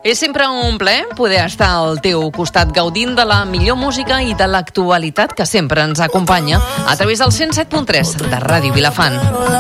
És sempre un plaer poder estar al teu costat gaudint de la millor música i de l'actualitat que sempre ens acompanya a través del 107.3 de Ràdio Vilafant.